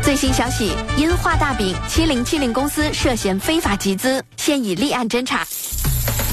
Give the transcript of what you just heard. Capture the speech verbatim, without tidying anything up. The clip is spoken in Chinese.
最新消息，因画大饼，七零七零公司涉嫌非法集资，现已立案侦查。